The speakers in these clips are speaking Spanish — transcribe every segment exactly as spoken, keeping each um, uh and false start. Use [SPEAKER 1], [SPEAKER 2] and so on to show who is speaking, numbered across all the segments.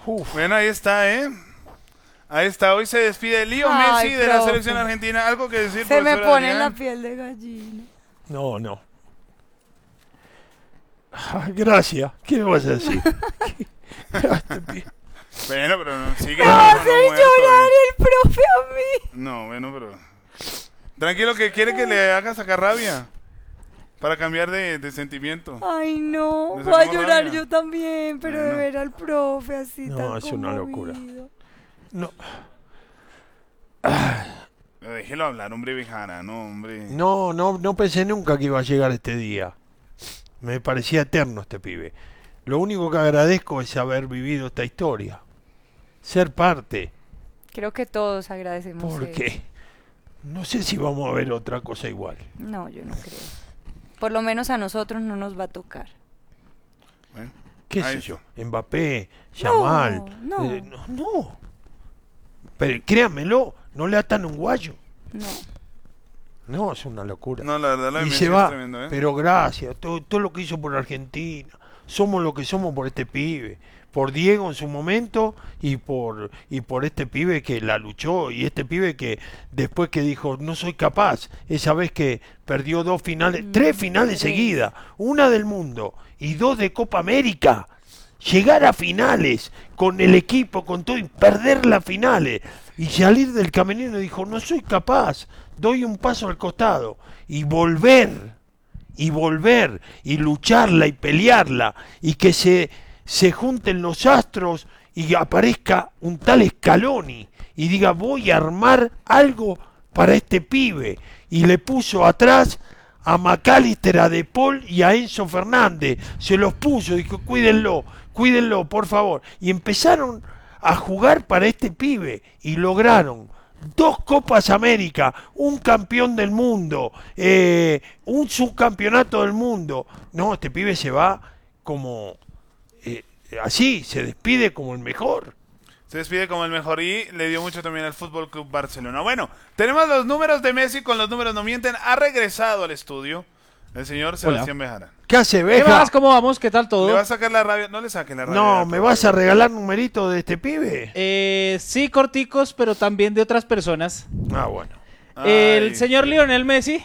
[SPEAKER 1] Uf. Bueno, ahí está, ¿eh? Ahí está, hoy se despide Leo
[SPEAKER 2] Ay,
[SPEAKER 1] Messi de
[SPEAKER 2] profe.
[SPEAKER 1] la selección argentina. ¿Algo que decir,
[SPEAKER 2] Se me
[SPEAKER 1] profesor
[SPEAKER 2] pone
[SPEAKER 1] Adrián?
[SPEAKER 2] la piel de gallina.
[SPEAKER 3] No, no. Ah, gracias. ¿Qué me vas a decir?
[SPEAKER 1] Bueno, pero no, sigue.
[SPEAKER 2] Me va a hacer
[SPEAKER 1] muerto,
[SPEAKER 2] llorar
[SPEAKER 1] eh.
[SPEAKER 2] el profe a mí.
[SPEAKER 1] No, bueno, pero... Tranquilo, que quiere que le haga sacar rabia. Para cambiar de, de sentimiento.
[SPEAKER 2] Ay, no.
[SPEAKER 1] Me
[SPEAKER 2] Voy a
[SPEAKER 1] sacó
[SPEAKER 2] llorar
[SPEAKER 1] rabia.
[SPEAKER 2] yo también, pero
[SPEAKER 1] Bueno.
[SPEAKER 2] de ver al profe así
[SPEAKER 3] No,
[SPEAKER 2] tan
[SPEAKER 3] es una locura.
[SPEAKER 2] conmovido.
[SPEAKER 3] No.
[SPEAKER 1] Déjelo hablar, hombre, Bejara, no, hombre.
[SPEAKER 3] No, no, no pensé nunca que iba a llegar este día. Me parecía eterno este pibe. Lo único que agradezco es haber vivido esta historia. Ser parte.
[SPEAKER 2] Creo que todos agradecemos eso.
[SPEAKER 3] Porque no sé si vamos a ver otra cosa igual.
[SPEAKER 2] No, yo no creo. Por lo menos a nosotros no nos va a tocar.
[SPEAKER 1] Bueno,
[SPEAKER 3] ¿Qué
[SPEAKER 1] ahí
[SPEAKER 3] sé
[SPEAKER 1] está.
[SPEAKER 3] yo? Mbappé, Yamal.
[SPEAKER 2] no.
[SPEAKER 3] Eh, no, no. Pero créanmelo, no le atan un guayo.
[SPEAKER 2] No.
[SPEAKER 3] No, es una locura.
[SPEAKER 1] No, la verdad, la de
[SPEAKER 3] y
[SPEAKER 1] Messi
[SPEAKER 3] se
[SPEAKER 1] es
[SPEAKER 3] va,
[SPEAKER 1] tremendo, ¿eh?
[SPEAKER 3] pero gracias, todo, todo lo que hizo por Argentina, somos lo que somos por este pibe, por Diego en su momento y por y por este pibe que la luchó y este pibe que después que dijo no soy capaz, esa vez que perdió dos finales,
[SPEAKER 2] Mm,
[SPEAKER 3] tres finales
[SPEAKER 2] tres.
[SPEAKER 3] seguidas, una del mundo y dos de Copa América. Llegar a finales con el equipo, con todo, y perder las finales y salir del camerino y dijo, no soy capaz, doy un paso al costado y volver, y volver, y lucharla y pelearla, y que se, se junten los astros y aparezca un tal Scaloni y diga, voy a armar algo para este pibe, y le puso atrás a McAllister, a De Paul y a Enzo Fernández, se los puso, dijo, cuídenlo, cuídenlo, por favor, y empezaron a jugar para este pibe, y lograron dos Copas América, un campeón del mundo, eh, un subcampeonato del mundo. No, este pibe se va como eh, así, se despide como el mejor.
[SPEAKER 1] Se despide como el mejor y le dio mucho también al Fútbol Club Barcelona. Bueno, tenemos los números de Messi, con los números no mienten. Ha regresado al estudio el señor Sebastián Bejara.
[SPEAKER 3] ¿Qué hace,
[SPEAKER 4] ¿Qué
[SPEAKER 3] Beja?
[SPEAKER 4] más? ¿Cómo vamos? ¿Qué tal
[SPEAKER 1] ¿Le
[SPEAKER 4] todo?
[SPEAKER 1] va a sacar la rabia? No le saque la rabia.
[SPEAKER 3] No, ¿me vas a regalar numerito de este pibe?
[SPEAKER 4] Eh, sí, corticos, pero también de otras personas.
[SPEAKER 3] Ah, bueno.
[SPEAKER 4] El
[SPEAKER 1] Ay,
[SPEAKER 4] señor
[SPEAKER 1] sí.
[SPEAKER 4] Lionel Messi,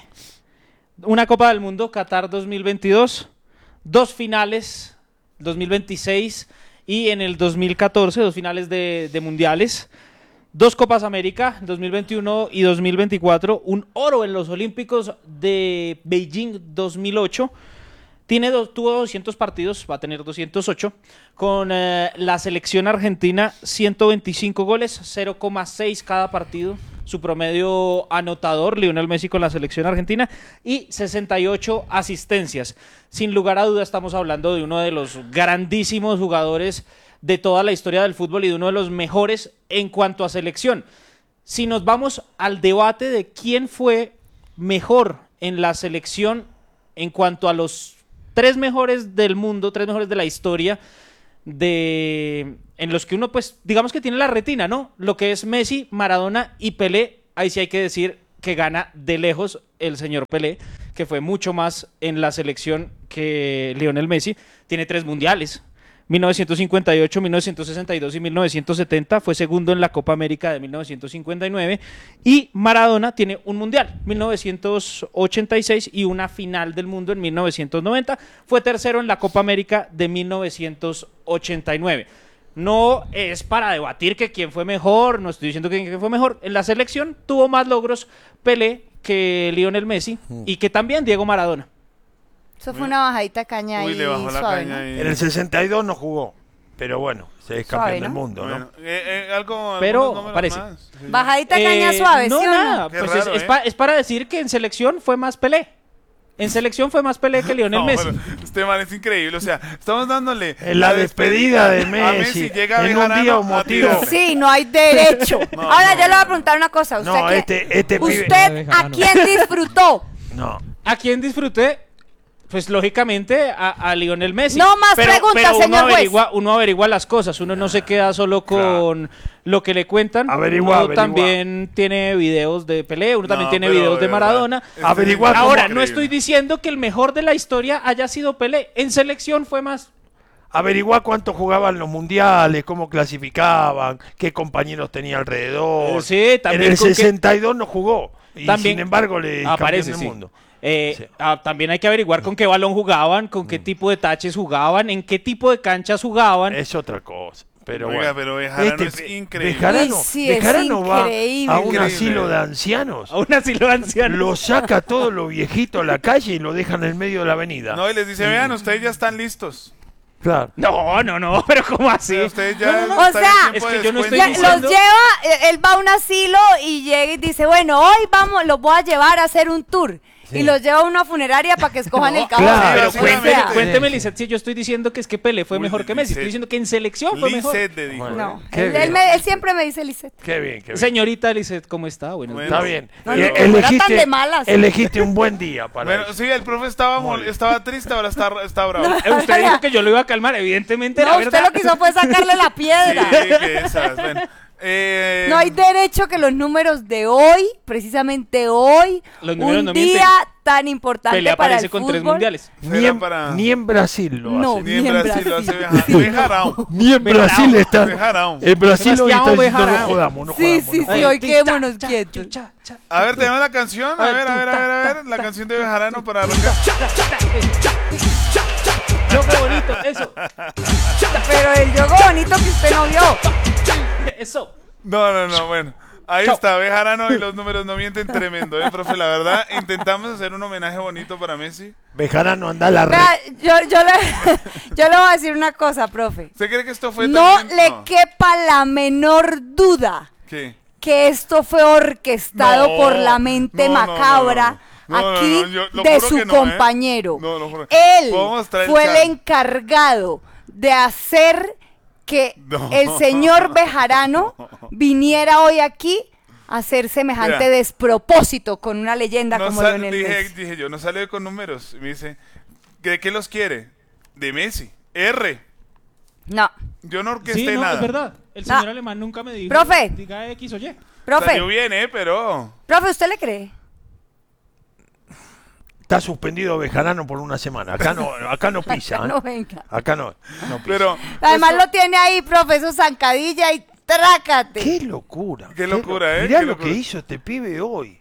[SPEAKER 4] una Copa del Mundo, Qatar dos mil veintidós, dos finales, dos mil veintiséis y en el dos mil catorce, dos finales de, de mundiales, dos Copas América, dos mil veintiuno y dos mil veinticuatro, un oro en los Olímpicos de Beijing dos mil ocho. Tiene dos, tuvo doscientos partidos, va a tener doscientos ocho. Con eh, la selección argentina, ciento veinticinco goles, cero coma seis cada partido. Su promedio anotador, Lionel Messi con la selección argentina, y sesenta y ocho asistencias. Sin lugar a duda estamos hablando de uno de los grandísimos jugadores de toda la historia del fútbol y de uno de los mejores en cuanto a selección. Si nos vamos al debate de quién fue mejor en la selección en cuanto a los tres mejores del mundo, tres mejores de la historia, de en los que uno, pues, digamos que tiene la retina, ¿no? Lo que es Messi, Maradona y Pelé, ahí sí hay que decir que gana de lejos el señor Pelé, que fue mucho más en la selección que Lionel Messi. Tiene tres mundiales, mil novecientos cincuenta y ocho, mil novecientos sesenta y dos y mil novecientos setenta, fue segundo en la Copa América de mil novecientos cincuenta y nueve, y Maradona tiene un mundial, mil novecientos ochenta y seis, y una final del mundo en mil novecientos noventa, fue tercero en la Copa América de mil novecientos ochenta y nueve. No es para debatir que quién fue mejor, no estoy diciendo que quién fue mejor. En la selección tuvo más logros Pelé que Lionel Messi y que también Diego Maradona.
[SPEAKER 2] Eso fue una bajadita de caña
[SPEAKER 1] Uy,
[SPEAKER 2] ahí
[SPEAKER 1] le bajó la
[SPEAKER 2] suave,
[SPEAKER 1] caña
[SPEAKER 2] ¿no?
[SPEAKER 1] ahí.
[SPEAKER 3] En el sesenta y dos no jugó, pero bueno, se es
[SPEAKER 2] Suave,
[SPEAKER 3] campeón del
[SPEAKER 2] ¿no?
[SPEAKER 3] mundo, ¿no?
[SPEAKER 1] Bueno, eh, eh, algo,
[SPEAKER 4] Pero
[SPEAKER 1] algunos números
[SPEAKER 4] parece.
[SPEAKER 1] más. Sí.
[SPEAKER 2] Bajadita de caña
[SPEAKER 4] Eh,
[SPEAKER 2] suave,
[SPEAKER 4] no,
[SPEAKER 2] ¿sí o
[SPEAKER 4] nada,
[SPEAKER 2] no?
[SPEAKER 1] Qué
[SPEAKER 4] pues
[SPEAKER 1] raro,
[SPEAKER 4] es, es
[SPEAKER 1] ¿eh?
[SPEAKER 4] pa- es para decir que en selección fue más Pelé. En selección fue más Pelé que Lionel
[SPEAKER 1] No,
[SPEAKER 4] Messi.
[SPEAKER 1] pero este man es increíble, o sea, estamos dándole
[SPEAKER 3] En la despedida de
[SPEAKER 1] a
[SPEAKER 3] Messi,
[SPEAKER 1] llega
[SPEAKER 3] en un
[SPEAKER 1] Bejarano
[SPEAKER 3] día
[SPEAKER 1] a
[SPEAKER 3] emotivo.
[SPEAKER 1] tirarle.
[SPEAKER 2] Sí, no hay derecho.
[SPEAKER 1] No,
[SPEAKER 2] Ahora
[SPEAKER 1] no,
[SPEAKER 2] yo le voy a
[SPEAKER 1] no.
[SPEAKER 2] preguntar una cosa. ¿Usted,
[SPEAKER 3] No,
[SPEAKER 2] a quién-
[SPEAKER 3] este, este pibe...
[SPEAKER 2] ¿Usted a quién disfrutó?
[SPEAKER 3] No,
[SPEAKER 4] ¿A quién disfruté? Pues lógicamente a, a Lionel Messi.
[SPEAKER 2] No más
[SPEAKER 4] pero,
[SPEAKER 2] preguntas,
[SPEAKER 4] pero uno
[SPEAKER 2] señor juez.
[SPEAKER 4] averigua, uno averigua las cosas, uno no se queda solo con lo que le cuentan.
[SPEAKER 3] Averigua,
[SPEAKER 4] uno
[SPEAKER 3] averigua.
[SPEAKER 4] también tiene videos de Pelé, uno también
[SPEAKER 1] No,
[SPEAKER 4] tiene
[SPEAKER 1] pero
[SPEAKER 4] videos de
[SPEAKER 1] verdad,
[SPEAKER 4] Maradona.
[SPEAKER 1] este
[SPEAKER 3] Averigua
[SPEAKER 1] es
[SPEAKER 3] cómo-
[SPEAKER 4] Ahora, no
[SPEAKER 1] increíble.
[SPEAKER 4] estoy diciendo que el mejor de la historia haya sido Pelé. En selección fue más
[SPEAKER 3] averiguar cuánto jugaban los mundiales, cómo clasificaban, qué compañeros tenía alrededor.
[SPEAKER 4] Eh, sí, también
[SPEAKER 3] en el
[SPEAKER 4] con que-
[SPEAKER 3] sesenta y dos no jugó y
[SPEAKER 4] También
[SPEAKER 3] sin embargo le campeón
[SPEAKER 4] aparece,
[SPEAKER 3] del
[SPEAKER 4] sí.
[SPEAKER 3] mundo.
[SPEAKER 4] Eh,
[SPEAKER 3] Sí.
[SPEAKER 4] ah, también hay que averiguar con qué balón jugaban, con qué tipo de taches jugaban, en qué tipo de canchas jugaban.
[SPEAKER 3] Es otra cosa. Pero
[SPEAKER 1] Oiga,
[SPEAKER 3] bueno.
[SPEAKER 1] pero Bejarano es
[SPEAKER 3] pe-
[SPEAKER 1] increíble.
[SPEAKER 3] Bejarano,
[SPEAKER 2] Uy, sí, es
[SPEAKER 3] Bejarano va
[SPEAKER 2] increíble.
[SPEAKER 3] a un
[SPEAKER 1] Increíble.
[SPEAKER 3] asilo de ancianos,
[SPEAKER 4] Aún así lo ancianos.
[SPEAKER 3] lo saca a todos los viejitos a la calle y lo dejan en el medio de la avenida.
[SPEAKER 1] No, y les dice, vean, ustedes ya están listos.
[SPEAKER 3] Claro.
[SPEAKER 4] No, no, no, pero ¿cómo así?
[SPEAKER 1] Pero ustedes ya
[SPEAKER 2] no, no.
[SPEAKER 1] están
[SPEAKER 2] O sea,
[SPEAKER 1] en tiempo
[SPEAKER 4] es
[SPEAKER 1] de
[SPEAKER 4] que yo no
[SPEAKER 1] descuento.
[SPEAKER 4] estoy
[SPEAKER 2] Ya,
[SPEAKER 4] diciendo-
[SPEAKER 2] los lleva, eh, él va a un asilo y llega y dice, bueno, hoy vamos, los voy a llevar a hacer un tour.
[SPEAKER 3] Sí.
[SPEAKER 2] Y los lleva a una funeraria para que escojan el cajón.
[SPEAKER 3] claro,
[SPEAKER 4] Pero
[SPEAKER 1] sí,
[SPEAKER 4] cuénteme,
[SPEAKER 1] obviamente.
[SPEAKER 4] cuénteme,
[SPEAKER 3] Sí.
[SPEAKER 4] Lisset, si yo estoy diciendo que es que Pelé fue
[SPEAKER 1] Uy,
[SPEAKER 4] mejor que Messi,
[SPEAKER 1] Lisset.
[SPEAKER 4] estoy diciendo que en selección fue mejor.
[SPEAKER 1] Lisset le dijo.
[SPEAKER 3] Bueno.
[SPEAKER 2] No,
[SPEAKER 3] Qué
[SPEAKER 2] él,
[SPEAKER 3] bien.
[SPEAKER 2] él me- él siempre me dice Lisset.
[SPEAKER 3] Qué bien, qué bien.
[SPEAKER 4] Señorita Lisset, ¿cómo está? Buenos
[SPEAKER 1] Bueno.
[SPEAKER 4] días.
[SPEAKER 3] Está bien.
[SPEAKER 2] No,
[SPEAKER 3] Y
[SPEAKER 2] no, no era tan
[SPEAKER 3] elegiste,
[SPEAKER 2] de malas.
[SPEAKER 3] elegiste un buen día para
[SPEAKER 1] Bueno,
[SPEAKER 3] eso.
[SPEAKER 1] sí, el profe estaba, mol- estaba triste, ahora está, está bravo.
[SPEAKER 4] Eh, Usted dijo que yo lo iba a calmar, evidentemente, la
[SPEAKER 2] No, usted
[SPEAKER 4] verdad.
[SPEAKER 2] lo que hizo fue sacarle la
[SPEAKER 1] Sí,
[SPEAKER 2] piedra.
[SPEAKER 1] que esas, bueno. Eh,
[SPEAKER 2] No hay derecho que los números de hoy, precisamente hoy,
[SPEAKER 4] Los números
[SPEAKER 2] un
[SPEAKER 4] no mienten.
[SPEAKER 2] día tan importante
[SPEAKER 4] Pelé
[SPEAKER 2] para
[SPEAKER 4] aparece
[SPEAKER 2] el
[SPEAKER 4] con
[SPEAKER 2] fútbol.
[SPEAKER 4] tres mundiales.
[SPEAKER 3] Ni
[SPEAKER 1] Era
[SPEAKER 3] en,
[SPEAKER 1] para-
[SPEAKER 3] ni en Brasil lo
[SPEAKER 2] No.
[SPEAKER 3] hace.
[SPEAKER 1] Ni en
[SPEAKER 2] Ni en
[SPEAKER 1] Brasil lo hace
[SPEAKER 2] Brasil.
[SPEAKER 1] Bejarano. Bejarano.
[SPEAKER 3] Ni en
[SPEAKER 4] Bejarano.
[SPEAKER 3] Brasil está.
[SPEAKER 1] Bejarano.
[SPEAKER 3] En Brasil hoy
[SPEAKER 4] Sebastián
[SPEAKER 3] está diciendo no
[SPEAKER 4] Bejarano.
[SPEAKER 3] jodamos, no
[SPEAKER 2] Sí,
[SPEAKER 3] jodamos.
[SPEAKER 2] sí,
[SPEAKER 3] no
[SPEAKER 2] sí,
[SPEAKER 3] jodamos.
[SPEAKER 2] hoy quedémonos quietos.
[SPEAKER 4] Cha, cha,
[SPEAKER 1] A ver, tenemos la canción. A
[SPEAKER 4] A ver,
[SPEAKER 1] ver, a
[SPEAKER 4] tú,
[SPEAKER 1] ver, a
[SPEAKER 4] ta,
[SPEAKER 1] ver, a
[SPEAKER 4] ta,
[SPEAKER 1] ver. La
[SPEAKER 4] ta,
[SPEAKER 1] canción de Bejarano para arrancar.
[SPEAKER 4] No, qué bonito, eso,
[SPEAKER 2] Pero el juego bonito que usted no vio.
[SPEAKER 4] eso.
[SPEAKER 1] No, no, no, bueno. Ahí
[SPEAKER 4] Chao.
[SPEAKER 1] está, Bejarano y los números no mienten tremendo, ¿eh, profe? La verdad, intentamos hacer un homenaje bonito para Messi.
[SPEAKER 3] Bejarano anda a la red.
[SPEAKER 2] Vea, yo, yo, le, yo le voy a decir una cosa, profe.
[SPEAKER 1] ¿Usted cree que esto fue
[SPEAKER 2] No
[SPEAKER 1] también-
[SPEAKER 2] le
[SPEAKER 1] no.
[SPEAKER 2] quepa la menor duda
[SPEAKER 1] ¿Qué?
[SPEAKER 2] que esto fue orquestado
[SPEAKER 1] No,
[SPEAKER 2] por la mente
[SPEAKER 1] no, no, no,
[SPEAKER 2] macabra
[SPEAKER 1] no, no. No, no,
[SPEAKER 2] aquí
[SPEAKER 1] no, yo lo
[SPEAKER 2] de
[SPEAKER 1] juro
[SPEAKER 2] su
[SPEAKER 1] que no, ¿eh?
[SPEAKER 2] compañero.
[SPEAKER 1] No, lo juro.
[SPEAKER 2] Él
[SPEAKER 1] Puedo mostrar el
[SPEAKER 2] fue
[SPEAKER 1] chat.
[SPEAKER 2] el encargado de hacer que
[SPEAKER 1] No.
[SPEAKER 2] el señor Bejarano viniera hoy aquí a hacer semejante
[SPEAKER 1] Mira.
[SPEAKER 2] despropósito con una leyenda
[SPEAKER 1] No
[SPEAKER 2] como
[SPEAKER 1] sal-
[SPEAKER 2] Lionel
[SPEAKER 1] dije,
[SPEAKER 2] Messi.
[SPEAKER 1] dije yo, no sale con números. Y me dice, ¿de qué los quiere? De Messi. R.
[SPEAKER 2] No,
[SPEAKER 1] Yo no orquesté
[SPEAKER 4] Sí, no,
[SPEAKER 1] nada.
[SPEAKER 4] es verdad. El
[SPEAKER 2] No.
[SPEAKER 4] señor alemán nunca me dijo.
[SPEAKER 2] Profe.
[SPEAKER 4] Diga X o Y.
[SPEAKER 2] profe,
[SPEAKER 1] Salió bien, ¿eh? Pero...
[SPEAKER 2] profe, ¿usted le cree?
[SPEAKER 3] Está suspendido Bejarano por una semana. Acá no, acá no pisa. ¿eh?
[SPEAKER 2] No venga.
[SPEAKER 3] Acá no, no pisa.
[SPEAKER 1] Pero...
[SPEAKER 2] Además
[SPEAKER 1] esto-
[SPEAKER 2] lo tiene ahí, profe, eso zancadilla y trácate.
[SPEAKER 3] Qué locura.
[SPEAKER 1] Qué locura,
[SPEAKER 3] lo-
[SPEAKER 1] ¿eh?
[SPEAKER 3] Mirá
[SPEAKER 1] Qué
[SPEAKER 3] lo
[SPEAKER 1] locura.
[SPEAKER 3] que hizo este pibe hoy.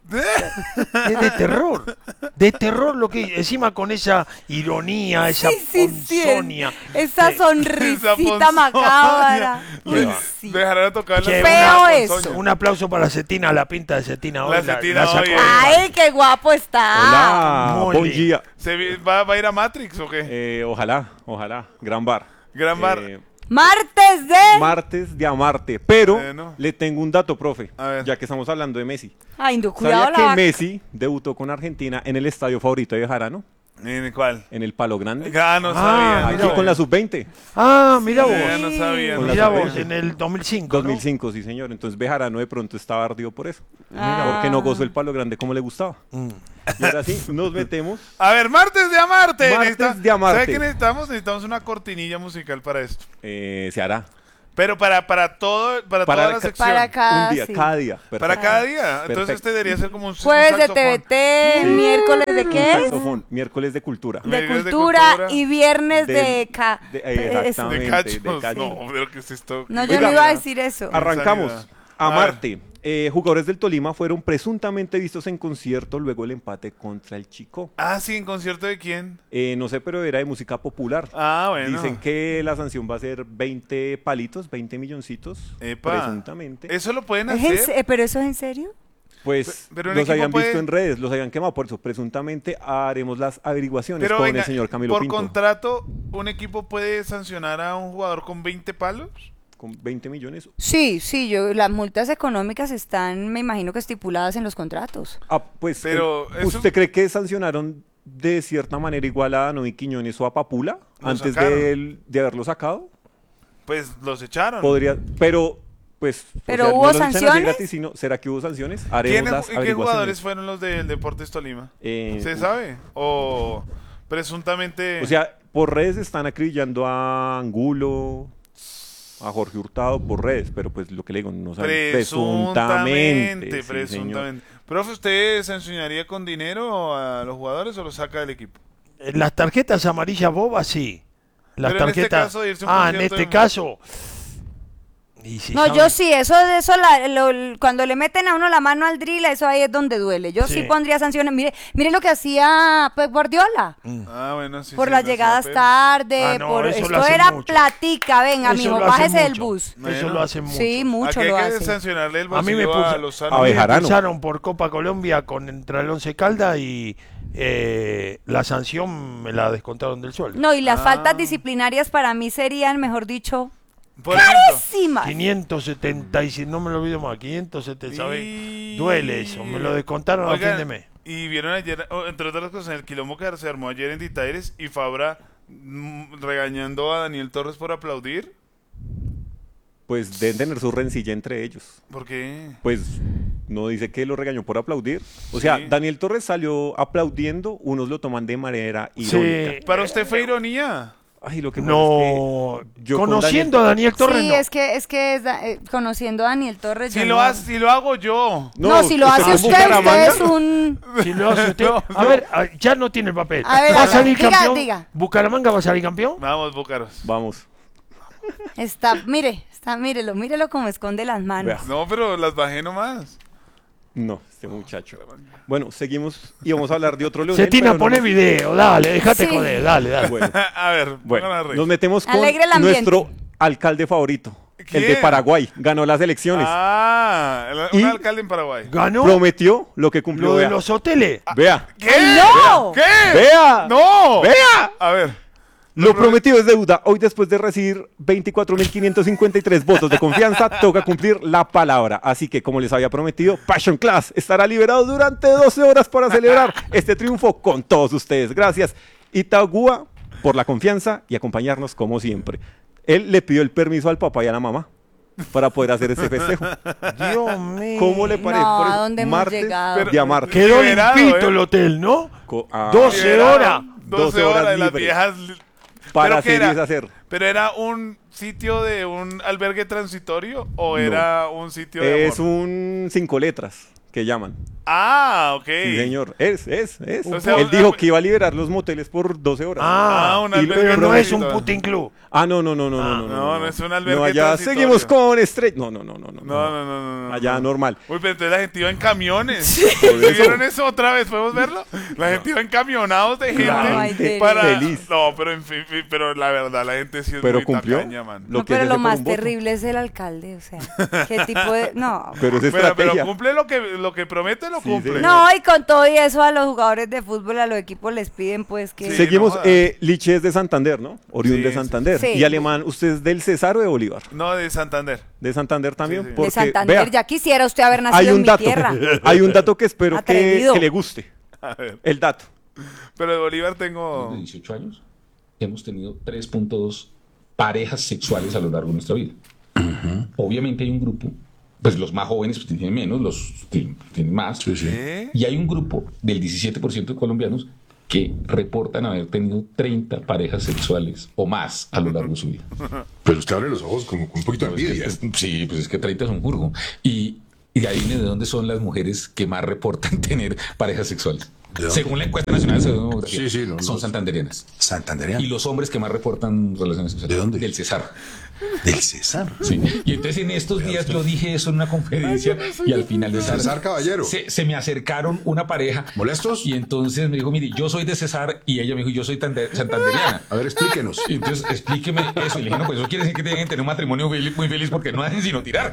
[SPEAKER 3] Es de terror. De terror lo que hizo. Encima con esa ironía, esa
[SPEAKER 2] Sí, sí, sí,
[SPEAKER 3] ponzoña.
[SPEAKER 2] Esa
[SPEAKER 3] Sí.
[SPEAKER 2] sonrisita
[SPEAKER 1] ponzoña.
[SPEAKER 2] macabra. Uy,
[SPEAKER 3] Be-
[SPEAKER 2] sí.
[SPEAKER 1] Dejarán tocar la
[SPEAKER 3] Qué
[SPEAKER 2] feo
[SPEAKER 1] ponzoña.
[SPEAKER 2] eso.
[SPEAKER 3] Un aplauso para Cetina, la pinta de Cetina hoy.
[SPEAKER 1] La Cetina
[SPEAKER 3] sacó
[SPEAKER 1] hoy,
[SPEAKER 3] de-
[SPEAKER 1] eh.
[SPEAKER 2] Ay, qué guapo está.
[SPEAKER 5] Hola,
[SPEAKER 3] Muy
[SPEAKER 5] buen
[SPEAKER 3] bien.
[SPEAKER 5] día.
[SPEAKER 1] ¿Se vi- va, va a ir a Matrix o qué?
[SPEAKER 5] Eh, ojalá, ojalá. Gran bar.
[SPEAKER 1] Gran bar.
[SPEAKER 5] Eh,
[SPEAKER 2] Martes de...
[SPEAKER 5] martes de Amarte. Pero
[SPEAKER 1] Bueno.
[SPEAKER 5] le tengo un dato, profe.
[SPEAKER 1] A ver.
[SPEAKER 5] Ya que estamos hablando de Messi.
[SPEAKER 2] Ay, no, cuidado
[SPEAKER 5] ¿Sabía
[SPEAKER 2] la
[SPEAKER 5] que
[SPEAKER 2] vaca.
[SPEAKER 5] Messi debutó con Argentina en el estadio favorito de Bejarano?
[SPEAKER 1] ¿En cuál?
[SPEAKER 5] En el Palo Grande.
[SPEAKER 1] Ah, no
[SPEAKER 3] Ah,
[SPEAKER 1] sabía. no
[SPEAKER 5] Aquí
[SPEAKER 3] mira
[SPEAKER 1] sabía.
[SPEAKER 5] con la sub veinte.
[SPEAKER 3] Ah, mira
[SPEAKER 1] Sí,
[SPEAKER 3] vos.
[SPEAKER 1] ya no sabía.
[SPEAKER 5] Con
[SPEAKER 1] no
[SPEAKER 5] la
[SPEAKER 3] Mira
[SPEAKER 1] sabía.
[SPEAKER 3] vos, en el dos mil cinco.
[SPEAKER 5] dos mil cinco, sí, señor. Entonces Bejarano de pronto estaba ardido por eso.
[SPEAKER 2] Ah.
[SPEAKER 5] Porque no gozó el Palo Grande como le gustaba.
[SPEAKER 3] ¿no? Mm.
[SPEAKER 5] Y ahora sí, nos metemos.
[SPEAKER 1] A ver, martes de Amarte.
[SPEAKER 5] Martes
[SPEAKER 1] Necesita-
[SPEAKER 5] de Amarte.
[SPEAKER 1] ¿Sabe qué necesitamos? Necesitamos una cortinilla musical para esto.
[SPEAKER 5] Eh, se hará.
[SPEAKER 1] Pero para, para todo, para,
[SPEAKER 5] Para
[SPEAKER 1] toda la
[SPEAKER 5] ca-
[SPEAKER 1] sección.
[SPEAKER 2] Para cada,
[SPEAKER 5] un día,
[SPEAKER 2] sí.
[SPEAKER 5] cada día.
[SPEAKER 1] Para
[SPEAKER 5] Perfecto.
[SPEAKER 1] cada día. Entonces
[SPEAKER 5] Perfecto.
[SPEAKER 1] este debería ser como un
[SPEAKER 2] Jueves
[SPEAKER 1] un
[SPEAKER 2] de
[SPEAKER 1] saxofón.
[SPEAKER 2] T V T,
[SPEAKER 5] Sí.
[SPEAKER 2] miércoles de
[SPEAKER 5] Un
[SPEAKER 2] qué es?
[SPEAKER 5] saxofón, miércoles de cultura.
[SPEAKER 2] De
[SPEAKER 1] Miércoles de
[SPEAKER 2] cultura,
[SPEAKER 1] cultura.
[SPEAKER 2] y viernes de...
[SPEAKER 5] Del-
[SPEAKER 2] ca-
[SPEAKER 5] de-
[SPEAKER 2] eso.
[SPEAKER 5] exactamente.
[SPEAKER 1] De cachos.
[SPEAKER 5] de cachos.
[SPEAKER 1] No, pero que es esto.
[SPEAKER 2] No, yo
[SPEAKER 5] Oiga.
[SPEAKER 2] no iba a decir eso.
[SPEAKER 5] Arrancamos.
[SPEAKER 1] Sanidad.
[SPEAKER 5] A
[SPEAKER 1] A ver.
[SPEAKER 5] Marte. Eh, jugadores del Tolima fueron presuntamente vistos en concierto luego del empate contra el Chico.
[SPEAKER 1] Ah, sí, ¿en concierto de quién?
[SPEAKER 5] Eh, no sé, pero era de música popular.
[SPEAKER 1] Ah, bueno.
[SPEAKER 5] Dicen que la sanción va a ser veinte palitos, veinte milloncitos.
[SPEAKER 1] Epa.
[SPEAKER 5] Presuntamente.
[SPEAKER 1] ¿Eso lo pueden
[SPEAKER 2] ¿Es en
[SPEAKER 1] hacer?
[SPEAKER 2] se- ¿Pero eso es en serio?
[SPEAKER 5] Pues
[SPEAKER 1] Pero un
[SPEAKER 5] los
[SPEAKER 1] equipo
[SPEAKER 5] habían
[SPEAKER 1] puede-
[SPEAKER 5] visto en redes, los habían quemado. Por eso, presuntamente haremos las averiguaciones
[SPEAKER 1] Pero
[SPEAKER 5] con
[SPEAKER 1] venga,
[SPEAKER 5] el señor Camilo
[SPEAKER 1] por
[SPEAKER 5] Pinto.
[SPEAKER 1] contrato, ¿un equipo puede sancionar a un jugador con veinte palos?
[SPEAKER 5] Con veinte millones.
[SPEAKER 2] Sí, sí, yo las multas económicas están, me imagino que estipuladas en los contratos.
[SPEAKER 5] Ah, pues,
[SPEAKER 1] Pero
[SPEAKER 5] eh,
[SPEAKER 1] eso-
[SPEAKER 5] ¿usted cree que sancionaron de cierta manera igual a Novi Quiñones o a Papula
[SPEAKER 1] Lo
[SPEAKER 5] antes
[SPEAKER 1] sacaron.
[SPEAKER 5] de, él- de haberlo sacado?
[SPEAKER 1] Pues los echaron.
[SPEAKER 5] Podría, pero pues. o
[SPEAKER 2] ¿Pero
[SPEAKER 5] sea,
[SPEAKER 2] hubo
[SPEAKER 5] no los echan así
[SPEAKER 2] sanciones?
[SPEAKER 5] gratis, sino, ¿será que hubo sanciones? Haremos
[SPEAKER 1] ¿Quiénes-
[SPEAKER 5] las
[SPEAKER 1] ¿Qué
[SPEAKER 5] averiguaciones.
[SPEAKER 1] jugadores fueron los del Deportes Tolima?
[SPEAKER 5] Eh,
[SPEAKER 1] ¿Se sabe? ¿O presuntamente?
[SPEAKER 5] O sea, por redes están acribillando a Angulo, a Jorge Hurtado por redes, pero pues lo que le digo, no saben.
[SPEAKER 1] presuntamente,
[SPEAKER 5] Presuntamente. sí,
[SPEAKER 1] presuntamente. Profe, ¿usted sancionaría con dinero a los jugadores o los saca del equipo?
[SPEAKER 3] Las tarjetas amarillas bobas, sí. las
[SPEAKER 1] Pero en este
[SPEAKER 3] tarjetas.
[SPEAKER 1] caso, irse a un
[SPEAKER 3] ah, en
[SPEAKER 1] concierto
[SPEAKER 3] este
[SPEAKER 1] de-
[SPEAKER 3] caso. Y si
[SPEAKER 2] No,
[SPEAKER 3] saben-
[SPEAKER 2] yo sí, eso de eso, la- lo- cuando le meten a uno la mano al drill, eso ahí es donde duele. Yo sí,
[SPEAKER 3] Sí.
[SPEAKER 2] pondría sanciones. Mire, mire lo que hacía Pep Guardiola.
[SPEAKER 1] Ah, bueno, sí.
[SPEAKER 2] Por
[SPEAKER 1] sí,
[SPEAKER 2] las
[SPEAKER 1] lo hacía
[SPEAKER 2] llegadas
[SPEAKER 1] Pep.
[SPEAKER 2] tarde,
[SPEAKER 3] Ah, no,
[SPEAKER 2] por
[SPEAKER 3] eso lo
[SPEAKER 2] esto
[SPEAKER 3] hacen
[SPEAKER 2] era
[SPEAKER 3] mucho.
[SPEAKER 2] platica, venga,
[SPEAKER 3] Eso
[SPEAKER 2] mijo,
[SPEAKER 3] lo hacen
[SPEAKER 2] bájese del
[SPEAKER 3] mucho.
[SPEAKER 2] bus.
[SPEAKER 3] Eso
[SPEAKER 1] Bueno.
[SPEAKER 3] lo hacen mucho.
[SPEAKER 2] Sí, mucho
[SPEAKER 1] Aquí
[SPEAKER 2] lo
[SPEAKER 1] hay que
[SPEAKER 2] hacen.
[SPEAKER 1] sancionarle el
[SPEAKER 3] A mí me
[SPEAKER 1] bolsillo a
[SPEAKER 3] puso,
[SPEAKER 1] Lozano.
[SPEAKER 3] a mí me
[SPEAKER 5] Bejarano.
[SPEAKER 3] expulsaron por Copa Colombia contra el Once Caldas y eh, la sanción me la descontaron del sueldo.
[SPEAKER 2] No, y las
[SPEAKER 1] Ah.
[SPEAKER 2] faltas disciplinarias para mí serían, mejor dicho,
[SPEAKER 1] Por ejemplo.
[SPEAKER 2] carísimas.
[SPEAKER 3] quinientos setenta y cinco, no me lo olvido más, quinientos setenta, ¿sabes?
[SPEAKER 1] Y-
[SPEAKER 3] Duele eso, me lo descontaron a
[SPEAKER 1] Oigan,
[SPEAKER 3] fin de mes.
[SPEAKER 1] Y vieron ayer, oh, entre otras cosas, en el quilombo que se armó ayer en Ditaires y Fabra mm, regañando a Daniel Torres por aplaudir.
[SPEAKER 5] Pues deben tener su rencilla entre ellos.
[SPEAKER 1] ¿Por qué?
[SPEAKER 5] Pues no dice que lo regañó por aplaudir. O sea,
[SPEAKER 1] Sí.
[SPEAKER 5] Daniel Torres salió aplaudiendo, unos lo toman de manera
[SPEAKER 3] Sí.
[SPEAKER 5] irónica.
[SPEAKER 1] Para usted fue ironía.
[SPEAKER 5] Ay, lo que pasa
[SPEAKER 3] No,
[SPEAKER 5] es que yo con
[SPEAKER 3] conociendo a Daniel Torres,
[SPEAKER 2] Sí,
[SPEAKER 3] no.
[SPEAKER 2] es que es que es da- eh, conociendo a Daniel Torres.
[SPEAKER 1] Si
[SPEAKER 2] yo
[SPEAKER 1] lo,
[SPEAKER 2] no-
[SPEAKER 1] hace- si lo hago yo.
[SPEAKER 2] No, si lo
[SPEAKER 5] ¿usted
[SPEAKER 2] hace
[SPEAKER 5] con
[SPEAKER 2] usted, usted
[SPEAKER 5] Bucaramanga?
[SPEAKER 2] es un...
[SPEAKER 3] Si lo hace usted-
[SPEAKER 1] No,
[SPEAKER 3] a
[SPEAKER 1] no.
[SPEAKER 3] ver, a- ya no tiene el papel.
[SPEAKER 2] A ver,
[SPEAKER 3] ¿Va a
[SPEAKER 2] diga,
[SPEAKER 3] salir
[SPEAKER 2] diga,
[SPEAKER 3] campeón?
[SPEAKER 2] diga.
[SPEAKER 3] ¿Bucaramanga va a salir campeón?
[SPEAKER 1] Vamos, Búcaros.
[SPEAKER 5] Vamos.
[SPEAKER 2] Está, mire, está, mírelo, mírelo como esconde las manos.
[SPEAKER 5] Vea.
[SPEAKER 1] No, pero las bajé nomás.
[SPEAKER 5] No, este muchacho. Bueno, seguimos y vamos a hablar de otro Leonel.
[SPEAKER 3] Cetina,
[SPEAKER 5] pero no
[SPEAKER 3] pone
[SPEAKER 5] nos-
[SPEAKER 3] video, dale, déjate
[SPEAKER 2] Sí.
[SPEAKER 3] joder, dale, dale.
[SPEAKER 5] Bueno,
[SPEAKER 1] A ver,
[SPEAKER 5] bueno,
[SPEAKER 1] pongan a reír.
[SPEAKER 5] nos metemos con
[SPEAKER 2] Alegre el ambiente.
[SPEAKER 5] nuestro alcalde favorito, el de
[SPEAKER 1] ¿Quién?
[SPEAKER 5] Paraguay. Ganó las elecciones.
[SPEAKER 1] Ah, el-
[SPEAKER 5] Y-
[SPEAKER 1] un alcalde en Paraguay.
[SPEAKER 3] Ganó
[SPEAKER 5] Prometió lo que cumplió.
[SPEAKER 3] lo de
[SPEAKER 5] Vea.
[SPEAKER 3] los hoteles.
[SPEAKER 5] Vea.
[SPEAKER 1] ¿Qué?
[SPEAKER 2] ¡No!
[SPEAKER 1] ¿Qué?
[SPEAKER 5] Vea.
[SPEAKER 1] ¡No!
[SPEAKER 5] Vea.
[SPEAKER 1] A ver.
[SPEAKER 5] Lo prometido es deuda. Hoy, después de recibir veinticuatro mil quinientos cincuenta y tres votos de confianza, toca cumplir la palabra. Así que, como les había prometido, Passion Class estará liberado durante doce horas para celebrar este triunfo con todos ustedes. Gracias, Itagua, por la confianza y acompañarnos como siempre. Él le pidió el permiso al papá y a la mamá para poder hacer ese festejo.
[SPEAKER 3] Dios mío.
[SPEAKER 5] ¿Cómo le parece?
[SPEAKER 2] No,
[SPEAKER 5] Por
[SPEAKER 2] ¿a
[SPEAKER 5] eso,
[SPEAKER 2] dónde hemos
[SPEAKER 5] martes
[SPEAKER 2] llegado?
[SPEAKER 1] Pero-
[SPEAKER 5] de Amarte.
[SPEAKER 3] Quedó
[SPEAKER 1] Liberado,
[SPEAKER 3] limpito
[SPEAKER 1] ¿eh?
[SPEAKER 3] el hotel, ¿no?
[SPEAKER 5] Co- ah,
[SPEAKER 3] doce
[SPEAKER 1] Liberaron
[SPEAKER 3] horas.
[SPEAKER 1] doce
[SPEAKER 5] doce
[SPEAKER 1] horas
[SPEAKER 5] horas
[SPEAKER 1] de las
[SPEAKER 5] libre.
[SPEAKER 1] viejas. li-
[SPEAKER 5] para
[SPEAKER 1] ¿Pero qué
[SPEAKER 5] hacer y
[SPEAKER 1] era?
[SPEAKER 5] deshacer.
[SPEAKER 1] ¿Pero era un sitio de un albergue transitorio o
[SPEAKER 5] No.
[SPEAKER 1] era un sitio de
[SPEAKER 5] Es
[SPEAKER 1] amor?
[SPEAKER 5] un cinco letras que llaman.
[SPEAKER 1] Ah, ok.
[SPEAKER 5] Sí, señor. Es, es, es.
[SPEAKER 1] O sea,
[SPEAKER 5] Él
[SPEAKER 1] un-
[SPEAKER 5] dijo que iba a liberar los moteles por doce horas.
[SPEAKER 3] Ah,
[SPEAKER 1] Ah, un
[SPEAKER 3] y-
[SPEAKER 1] albergue
[SPEAKER 3] pero no es un
[SPEAKER 1] transitorio.
[SPEAKER 3] Putin Club.
[SPEAKER 5] Ah, no, no, no, no, no, no,
[SPEAKER 1] no, no es un albergue
[SPEAKER 5] No, allá
[SPEAKER 1] transitorio.
[SPEAKER 5] seguimos con Estrella. No, no, no, no, no.
[SPEAKER 1] No, no, no, no, no.
[SPEAKER 5] Allá
[SPEAKER 1] no.
[SPEAKER 5] normal.
[SPEAKER 1] Uy, pero entonces la gente iba en camiones. ¿Sí
[SPEAKER 5] Por eso.
[SPEAKER 1] vieron eso otra vez? ¿Podemos verlo? La gente iba en camionados de gente
[SPEAKER 5] Claro.
[SPEAKER 2] Ay, de-
[SPEAKER 1] para...
[SPEAKER 5] Feliz.
[SPEAKER 1] No, pero en fin, fin, pero la verdad, la gente sí es
[SPEAKER 5] Pero
[SPEAKER 1] muy
[SPEAKER 5] cumplió.
[SPEAKER 1] tacaña, man.
[SPEAKER 5] Lo
[SPEAKER 2] No,
[SPEAKER 5] que
[SPEAKER 2] pero
[SPEAKER 5] es
[SPEAKER 2] lo
[SPEAKER 5] ese por
[SPEAKER 2] más
[SPEAKER 5] un voto.
[SPEAKER 2] terrible es el alcalde, o sea, qué tipo de... No.
[SPEAKER 5] Pero es
[SPEAKER 1] Pero,
[SPEAKER 5] estrategia.
[SPEAKER 1] pero cumple lo que, lo que promete, lo
[SPEAKER 5] Sí,
[SPEAKER 1] cumple.
[SPEAKER 5] señor.
[SPEAKER 2] No, y con todo y eso a los jugadores de fútbol, a los equipos les piden pues que...
[SPEAKER 1] Sí.
[SPEAKER 5] Seguimos.
[SPEAKER 1] no jodas.
[SPEAKER 5] eh, Liche es de Santander, ¿no? Oriundo
[SPEAKER 1] Sí,
[SPEAKER 5] de
[SPEAKER 1] sí,
[SPEAKER 5] Santander.
[SPEAKER 2] sí.
[SPEAKER 5] Y Alemán, ¿usted es del César o de Bolívar?
[SPEAKER 1] No, de Santander.
[SPEAKER 5] De Santander también.
[SPEAKER 1] Sí, sí.
[SPEAKER 5] Porque,
[SPEAKER 2] de Santander,
[SPEAKER 5] vea,
[SPEAKER 2] ya quisiera usted haber
[SPEAKER 5] hay
[SPEAKER 2] nacido en
[SPEAKER 5] un
[SPEAKER 2] mi
[SPEAKER 5] dato.
[SPEAKER 2] tierra.
[SPEAKER 5] Hay un dato que espero que,
[SPEAKER 2] Atrevido.
[SPEAKER 5] que le guste.
[SPEAKER 1] A ver.
[SPEAKER 5] El dato.
[SPEAKER 1] Pero de Bolívar tengo...
[SPEAKER 6] de dieciocho años, hemos tenido tres punto dos parejas sexuales a lo largo de nuestra vida. Obviamente hay un grupo, pues los más jóvenes pues, tienen menos, los que tienen más.
[SPEAKER 1] ¿Qué?
[SPEAKER 6] Y hay un grupo del diecisiete por ciento de colombianos que reportan haber tenido treinta parejas sexuales o más a lo largo de su vida.
[SPEAKER 7] Pero usted abre los ojos como con un poquito de
[SPEAKER 6] Pues es que,
[SPEAKER 7] envidia.
[SPEAKER 6] pues, sí, pues es que treinta es un jurgo. Y, y adivine de dónde son las mujeres que más reportan tener parejas sexuales.
[SPEAKER 7] ¿De dónde?
[SPEAKER 6] Según la encuesta nacional de demografía,
[SPEAKER 7] Sí, sí, no,
[SPEAKER 6] son
[SPEAKER 7] no.
[SPEAKER 6] santandereanas.
[SPEAKER 7] Santandereano.
[SPEAKER 6] Y los hombres que más reportan relaciones sexuales.
[SPEAKER 7] ¿De dónde?
[SPEAKER 6] Del Cesar.
[SPEAKER 7] Del César.
[SPEAKER 6] Sí. Y entonces en estos días yo dije eso en una conferencia y al final de
[SPEAKER 7] César Caballero.
[SPEAKER 6] se, se me acercaron una pareja.
[SPEAKER 7] ¿Molestos?
[SPEAKER 6] Y entonces me dijo, mire, yo soy de Cesar y ella me dijo, yo soy tande- santandereana.
[SPEAKER 7] A ver, explíquenos.
[SPEAKER 6] Y entonces explíqueme eso. Y le dije, no, pues eso quiere decir que tienen que tener un matrimonio muy muy feliz porque no hacen sino tirar.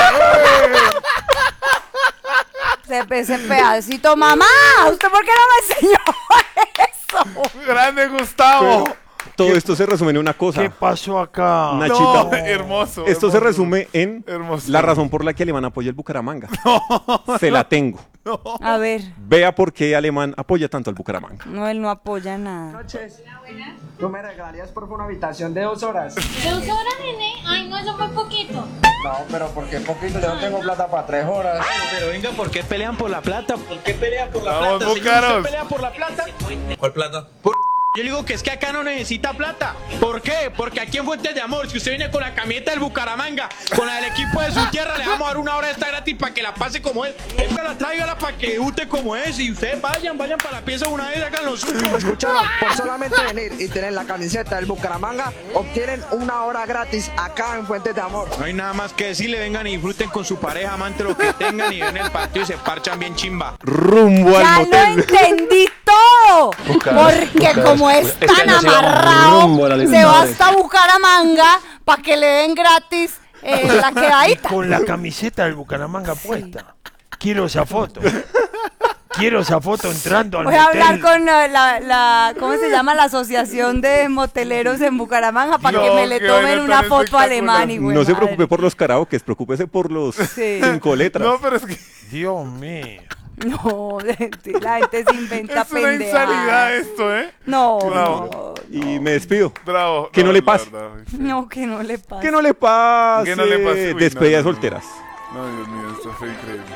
[SPEAKER 2] Ese, ese pedacito, mamá, ¿usted por qué no me enseñó eso?
[SPEAKER 1] ¡Grande Gustavo!
[SPEAKER 5] Todo esto se resume en una cosa.
[SPEAKER 3] ¿Qué pasó acá?
[SPEAKER 5] Nachita.
[SPEAKER 1] No, hermoso.
[SPEAKER 5] Esto se
[SPEAKER 1] hermoso.
[SPEAKER 5] resume en
[SPEAKER 1] Hermoso.
[SPEAKER 5] la razón por la que Alemán apoya el Bucaramanga. Se la tengo.
[SPEAKER 2] A ver,
[SPEAKER 5] Vea por qué Alemán apoya tanto al Bucaramanga.
[SPEAKER 2] no, él no apoya nada.
[SPEAKER 8] noches. ¿Tú me regalarías por favor una habitación de dos horas?
[SPEAKER 9] ¿Dos horas, nene? Ay, no, eso fue poquito.
[SPEAKER 8] No, pero porque poquito, yo no tengo plata para tres horas.
[SPEAKER 10] Pero venga, ¿por qué pelean por la plata? ¿Por qué pelean por la
[SPEAKER 1] Vamos,
[SPEAKER 10] plata? Señor,
[SPEAKER 1] búscaros.
[SPEAKER 10] ¿usted pelea por la plata?
[SPEAKER 11] ¿Cuál plata?
[SPEAKER 10] Yo le digo que es que acá no necesita plata. ¿Por qué? Porque aquí en Fuentes de Amor, si usted viene con la camiseta del Bucaramanga, con la del equipo de su tierra, le vamos a dar una hora extra gratis para que la pase como es. Tráigala, tráigala para que debute como es. Y ustedes vayan, vayan para la pieza una vez, hagan lo suyo.
[SPEAKER 8] Escucharon, por solamente venir y tener la camiseta del Bucaramanga, obtienen una hora gratis acá en Fuentes de Amor.
[SPEAKER 10] No hay nada más que decirle, vengan y disfruten con su pareja, amante, lo que tengan, y ven el partido y se parchan bien chimba.
[SPEAKER 5] Rumbo al
[SPEAKER 2] Ya lo
[SPEAKER 5] motel.
[SPEAKER 2] entendí todo. Porque como es tan amarrado, se va hasta Bucaramanga para que le den gratis eh, la quedadita.
[SPEAKER 3] Con la camiseta del Bucaramanga puesta. Quiero esa foto. Quiero esa foto entrando al
[SPEAKER 2] Voy a
[SPEAKER 3] motel.
[SPEAKER 2] hablar con la, la, la- ¿cómo se llama? La asociación de moteleros en Bucaramanga para que
[SPEAKER 1] No,
[SPEAKER 2] me le
[SPEAKER 1] qué
[SPEAKER 2] tomen
[SPEAKER 1] vaina
[SPEAKER 2] una
[SPEAKER 1] tan
[SPEAKER 2] foto
[SPEAKER 1] espectacular.
[SPEAKER 2] alemán y güey,
[SPEAKER 5] No se
[SPEAKER 2] madre.
[SPEAKER 5] preocupe por los karaokes, preocúpese por los
[SPEAKER 2] Sí.
[SPEAKER 5] cinco letras.
[SPEAKER 1] No, pero es que
[SPEAKER 3] Dios mío.
[SPEAKER 2] No, la gente se inventa
[SPEAKER 1] es una
[SPEAKER 2] pendejadas.
[SPEAKER 1] insanidad esto, ¿eh?
[SPEAKER 2] No,
[SPEAKER 1] Bravo.
[SPEAKER 5] Y me despido.
[SPEAKER 1] Bravo.
[SPEAKER 5] Que no le
[SPEAKER 1] la
[SPEAKER 5] pase.
[SPEAKER 1] verdad, sí.
[SPEAKER 2] no, no, que no le pase.
[SPEAKER 5] Que no le pase.
[SPEAKER 1] Que no le pase. Uy,
[SPEAKER 5] Despedida
[SPEAKER 1] no, no, no.
[SPEAKER 5] solteras.
[SPEAKER 1] No, Dios mío, esto fue increíble.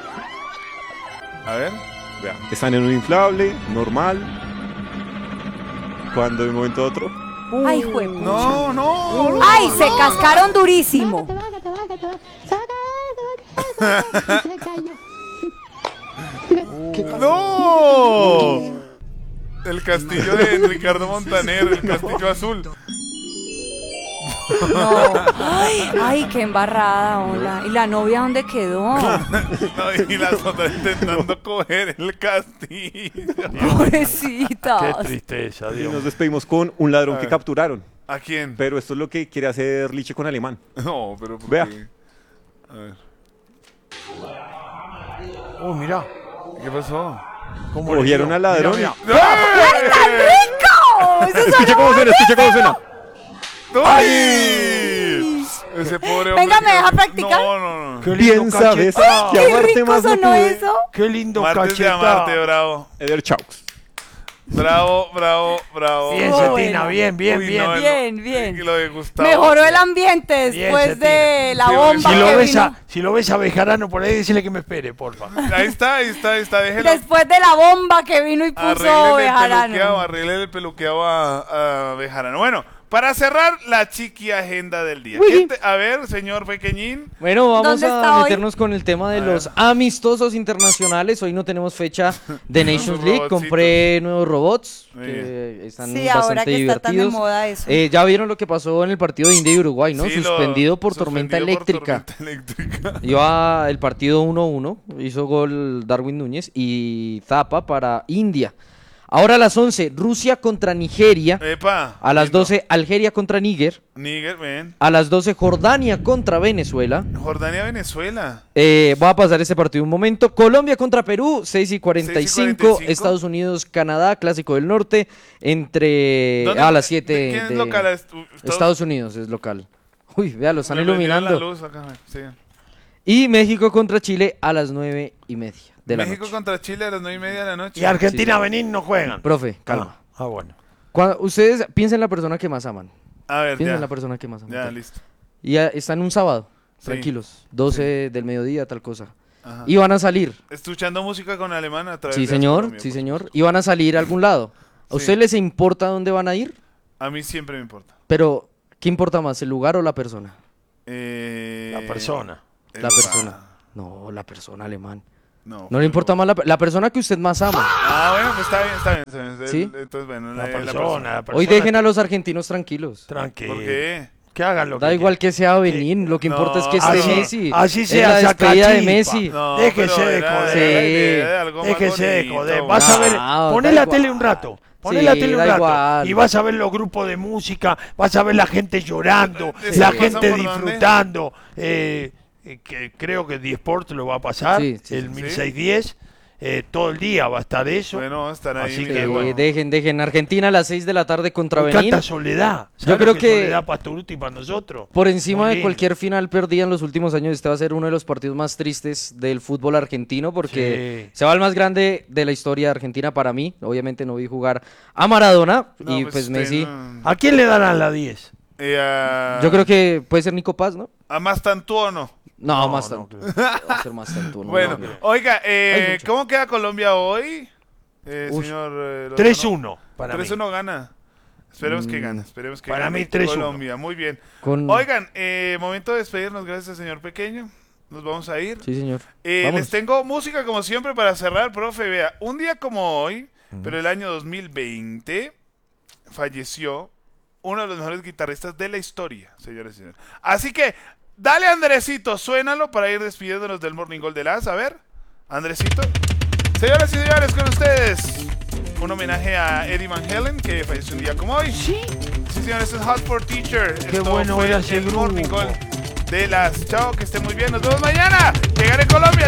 [SPEAKER 1] A ver.
[SPEAKER 5] Vea, están en un inflable, normal. Cuando de un momento a otro.
[SPEAKER 2] Ay, juepucha.
[SPEAKER 1] No, no. no.
[SPEAKER 2] Ay, se cascaron durísimo.
[SPEAKER 1] ¡No! El castillo de Ricardo Montaner, el castillo azul.
[SPEAKER 2] No. Ay, ay, qué embarrada, hola. ¿Y la novia dónde quedó?
[SPEAKER 1] No, y las otras intentando coger el castillo.
[SPEAKER 2] Pobrecita.
[SPEAKER 3] Qué tristeza,
[SPEAKER 5] Y
[SPEAKER 3] Dios.
[SPEAKER 5] nos despedimos con un ladrón
[SPEAKER 1] A
[SPEAKER 5] que
[SPEAKER 1] ver.
[SPEAKER 5] capturaron.
[SPEAKER 1] ¿A quién?
[SPEAKER 5] Pero esto es lo que quiere hacer Liche con Alemán.
[SPEAKER 1] No, pero ¿por
[SPEAKER 5] Vea.
[SPEAKER 1] qué? A ver.
[SPEAKER 3] Oh, mirá.
[SPEAKER 1] ¿Qué pasó?
[SPEAKER 3] ¿Cómo
[SPEAKER 5] Cogieron
[SPEAKER 3] le
[SPEAKER 5] al
[SPEAKER 3] dio?
[SPEAKER 5] ladrón.
[SPEAKER 3] Mirá,
[SPEAKER 2] ¡Ay, tan rico! Eso
[SPEAKER 5] Escuche
[SPEAKER 2] sonó
[SPEAKER 5] cómo suena, escuche cómo suena.
[SPEAKER 1] ¡Ay! Ese pobre hombre.
[SPEAKER 2] Venga, ¿me
[SPEAKER 1] que-
[SPEAKER 2] deja practicar?
[SPEAKER 1] No, no, no.
[SPEAKER 3] Qué lindo
[SPEAKER 5] Bien sabes
[SPEAKER 3] cachetado.
[SPEAKER 5] que
[SPEAKER 2] ¡Qué
[SPEAKER 5] amarte
[SPEAKER 2] rico
[SPEAKER 5] más no
[SPEAKER 2] sonó
[SPEAKER 5] pude.
[SPEAKER 2] eso!
[SPEAKER 3] Qué lindo
[SPEAKER 1] Martes de
[SPEAKER 3] cachetado.
[SPEAKER 1] amarte, bravo.
[SPEAKER 5] Eder Chaux.
[SPEAKER 1] Bravo, bravo, bravo.
[SPEAKER 3] Bien,
[SPEAKER 2] Oh,
[SPEAKER 3] Cetina,
[SPEAKER 2] bueno.
[SPEAKER 3] bien, bien,
[SPEAKER 1] Uy,
[SPEAKER 3] bien.
[SPEAKER 1] no,
[SPEAKER 2] Bien,
[SPEAKER 1] no.
[SPEAKER 2] bien.
[SPEAKER 1] Y lo de Gustavo.
[SPEAKER 2] Mejoró el ambiente
[SPEAKER 3] Bien,
[SPEAKER 2] después de
[SPEAKER 3] Cetina.
[SPEAKER 2] la
[SPEAKER 1] Sí,
[SPEAKER 2] bomba
[SPEAKER 3] Si lo,
[SPEAKER 2] que
[SPEAKER 3] ves
[SPEAKER 2] vino.
[SPEAKER 3] a, si lo ves a Bejarano por ahí, decirle que me espere, porfa.
[SPEAKER 1] Ahí está, ahí está, ahí está. Déjelo.
[SPEAKER 2] Después de la bomba que vino y puso
[SPEAKER 1] Arreglele el peluqueado,
[SPEAKER 2] Bejarano.
[SPEAKER 1] arreglele el peluqueado a, a Bejarano. Bueno, para cerrar la chiqui agenda del día. ¿Qué te- a ver, señor pequeñín.
[SPEAKER 4] Bueno, vamos
[SPEAKER 2] ¿Dónde
[SPEAKER 4] a
[SPEAKER 2] está hoy?
[SPEAKER 4] meternos con el tema de
[SPEAKER 1] A
[SPEAKER 4] los
[SPEAKER 1] ver.
[SPEAKER 4] amistosos internacionales. Hoy no tenemos fecha de Nations
[SPEAKER 1] Unos
[SPEAKER 4] League.
[SPEAKER 1] robotcitos.
[SPEAKER 4] Compré nuevos robots
[SPEAKER 1] Muy
[SPEAKER 4] que están
[SPEAKER 2] Sí,
[SPEAKER 4] bastante
[SPEAKER 2] ahora que está tan de
[SPEAKER 4] divertidos.
[SPEAKER 2] moda eso.
[SPEAKER 4] Eh, ya vieron lo que pasó en el partido de India y Uruguay, ¿no?
[SPEAKER 1] Sí, lo-
[SPEAKER 4] suspendido por tormenta
[SPEAKER 1] suspendido por
[SPEAKER 4] eléctrica.
[SPEAKER 1] tormenta eléctrica.
[SPEAKER 4] Iba el partido uno uno, hizo gol Darwin Núñez y Zapa para India. Ahora a las once, Rusia contra Nigeria.
[SPEAKER 1] Epa.
[SPEAKER 4] A las
[SPEAKER 1] lindo.
[SPEAKER 4] doce, Algeria contra Níger.
[SPEAKER 1] Níger, ven.
[SPEAKER 4] A las doce, Jordania contra Venezuela.
[SPEAKER 1] Jordania, Venezuela.
[SPEAKER 4] Eh, voy a pasar este partido un momento. Colombia contra Perú, seis y cuarenta y
[SPEAKER 1] seis y
[SPEAKER 4] cinco.
[SPEAKER 1] cuarenta y cinco.
[SPEAKER 4] Estados Unidos, Canadá, Clásico del Norte. Entre.
[SPEAKER 1] ¿Dónde-
[SPEAKER 4] A las
[SPEAKER 1] de-
[SPEAKER 4] siete.
[SPEAKER 1] ¿Quién es
[SPEAKER 4] de-
[SPEAKER 1] local? Est- Estados-
[SPEAKER 4] Estados Unidos es local. Uy, vea, lo están
[SPEAKER 1] Me prendieron
[SPEAKER 4] iluminando.
[SPEAKER 1] la luz acá, sí.
[SPEAKER 4] Y México contra Chile a las nueve y media de la
[SPEAKER 1] México
[SPEAKER 4] noche.
[SPEAKER 1] contra Chile a las nueve y media de la noche.
[SPEAKER 3] Y Argentina, Benín no juegan.
[SPEAKER 4] Profe, calma.
[SPEAKER 3] Ah, ah, bueno.
[SPEAKER 4] Cuando- ustedes piensen en la persona que más aman.
[SPEAKER 1] A ver,
[SPEAKER 4] Piensen
[SPEAKER 1] ya.
[SPEAKER 4] en la persona que más aman.
[SPEAKER 1] Ya, listo.
[SPEAKER 4] Y ya están un sábado,
[SPEAKER 1] Sí.
[SPEAKER 4] tranquilos. doce del mediodía, tal cosa.
[SPEAKER 1] Ajá.
[SPEAKER 4] Y van a salir.
[SPEAKER 1] Escuchando música con alemán a través
[SPEAKER 4] Sí,
[SPEAKER 1] de
[SPEAKER 4] señor,
[SPEAKER 1] Colombia,
[SPEAKER 4] sí,
[SPEAKER 1] por
[SPEAKER 4] señor. Y van a salir a algún lado. ¿A
[SPEAKER 1] Sí.
[SPEAKER 4] ustedes les importa dónde van a ir?
[SPEAKER 1] A mí siempre me importa.
[SPEAKER 4] Pero, ¿qué importa más, el lugar o la persona?
[SPEAKER 1] Eh,
[SPEAKER 3] La persona.
[SPEAKER 1] el
[SPEAKER 4] La
[SPEAKER 1] lugar.
[SPEAKER 4] persona. No, la persona alemán.
[SPEAKER 1] No,
[SPEAKER 4] No le importa más la, la persona que usted más ama.
[SPEAKER 1] Ah, bueno, pues está bien, está bien. Está bien.
[SPEAKER 4] ¿Sí?
[SPEAKER 1] Entonces, bueno,
[SPEAKER 3] La
[SPEAKER 1] la,
[SPEAKER 3] persona, la persona.
[SPEAKER 4] Hoy dejen a los argentinos tranquilos.
[SPEAKER 3] Tranquilo.
[SPEAKER 1] ¿Por qué?
[SPEAKER 3] Que hagan lo
[SPEAKER 4] Da
[SPEAKER 3] que
[SPEAKER 4] igual que sea Benín, lo que
[SPEAKER 1] No,
[SPEAKER 4] importa es que esté
[SPEAKER 1] así-
[SPEAKER 4] Messi.
[SPEAKER 3] así
[SPEAKER 4] Es
[SPEAKER 3] sea,
[SPEAKER 4] la despedida de
[SPEAKER 3] sacachipa.
[SPEAKER 4] Messi.
[SPEAKER 1] No,
[SPEAKER 3] Déjese
[SPEAKER 1] pero
[SPEAKER 3] de
[SPEAKER 1] era-
[SPEAKER 3] joder.
[SPEAKER 1] era la
[SPEAKER 4] Sí.
[SPEAKER 1] idea de algo más
[SPEAKER 3] Déjese de
[SPEAKER 1] bonito.
[SPEAKER 3] joder. Vas a ver,
[SPEAKER 4] No,
[SPEAKER 3] poné
[SPEAKER 4] da
[SPEAKER 3] la
[SPEAKER 4] igual.
[SPEAKER 3] tele un rato. Poné
[SPEAKER 4] Sí,
[SPEAKER 3] la tele un
[SPEAKER 4] da
[SPEAKER 3] rato.
[SPEAKER 4] igual.
[SPEAKER 3] Y vas a ver los grupos de música, vas a ver la gente llorando,
[SPEAKER 1] ¿Eso
[SPEAKER 3] la
[SPEAKER 1] pasa
[SPEAKER 3] gente
[SPEAKER 1] por dónde?
[SPEAKER 3] disfrutando. Eh, eh, que creo que Disport lo va a pasar,
[SPEAKER 4] Sí, sí,
[SPEAKER 3] el
[SPEAKER 4] sí.
[SPEAKER 3] mil seiscientos diez. Eh, todo el día va a estar eso.
[SPEAKER 1] Bueno, estar ahí.
[SPEAKER 3] Así
[SPEAKER 1] mira,
[SPEAKER 3] que,
[SPEAKER 4] Eh,
[SPEAKER 3] bueno.
[SPEAKER 4] Dejen, dejen. Argentina a las seis de la tarde contra
[SPEAKER 3] Me
[SPEAKER 4] Benín.
[SPEAKER 3] encanta Soledad.
[SPEAKER 4] Yo
[SPEAKER 3] ¿Sabes
[SPEAKER 4] creo
[SPEAKER 3] lo
[SPEAKER 4] que-
[SPEAKER 3] Soledad Pastoruti para nosotros.
[SPEAKER 4] Por encima
[SPEAKER 3] Muy
[SPEAKER 4] de
[SPEAKER 3] lindo.
[SPEAKER 4] cualquier final perdida en los últimos años, este va a ser uno de los partidos más tristes del fútbol argentino porque
[SPEAKER 3] Sí.
[SPEAKER 4] se va el más grande de la historia de Argentina para mí. Obviamente no vi jugar a Maradona
[SPEAKER 1] No,
[SPEAKER 4] y
[SPEAKER 1] pues
[SPEAKER 4] pues
[SPEAKER 1] usted
[SPEAKER 4] Messi.
[SPEAKER 1] no-
[SPEAKER 3] ¿A quién le darán la diez?
[SPEAKER 1] Eh, a-
[SPEAKER 4] Yo creo que puede ser Nico Paz, ¿no?
[SPEAKER 1] ¿A más Tantuono?
[SPEAKER 4] No,
[SPEAKER 3] No,
[SPEAKER 4] más
[SPEAKER 3] no
[SPEAKER 4] tanto.
[SPEAKER 3] creo.
[SPEAKER 4] Va a ser más tanto. no,
[SPEAKER 1] Bueno,
[SPEAKER 4] no creo.
[SPEAKER 1] oiga, eh,
[SPEAKER 4] Hay mucho.
[SPEAKER 1] ¿cómo queda Colombia hoy? Eh,
[SPEAKER 4] Uy.
[SPEAKER 1] señor. eh, Lozano?
[SPEAKER 3] tres uno. Para
[SPEAKER 1] tres uno gana. Esperemos que gane, esperemos que
[SPEAKER 3] Para
[SPEAKER 1] gane
[SPEAKER 3] mí tres uno.
[SPEAKER 1] Colombia. Muy bien.
[SPEAKER 11] Con-
[SPEAKER 1] Oigan, eh, momento de despedirnos, gracias señor Pequeño. Nos vamos a ir.
[SPEAKER 11] Sí, señor.
[SPEAKER 1] Eh,
[SPEAKER 11] Vámonos.
[SPEAKER 1] les tengo música como siempre para cerrar, profe. Vea, un día como hoy, pero el año dos mil veinte, falleció uno de los mejores guitarristas de la historia, señores y señores. Así que, dale Andresito, suénalo para ir despidiéndonos del Morning Gold de las. A ver, Andresito. Señoras y señores, con ustedes, un homenaje a Eddie Van Halen, que falleció un día como hoy. Sí. Sí, señores, es Hot for Teacher.
[SPEAKER 3] Qué
[SPEAKER 1] Esto
[SPEAKER 3] bueno
[SPEAKER 1] fue
[SPEAKER 3] era ese
[SPEAKER 1] el Morning
[SPEAKER 3] grupo.
[SPEAKER 1] Gold de las. Chao, que estén muy bien. Nos vemos mañana. Que gane Colombia.